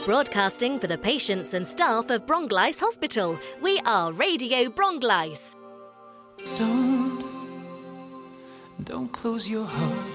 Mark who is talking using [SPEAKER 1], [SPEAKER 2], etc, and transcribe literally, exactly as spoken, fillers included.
[SPEAKER 1] Broadcasting for the patients and staff of Bronglice Hospital. We are Radio Bronglice.
[SPEAKER 2] Don't, don't close your heart.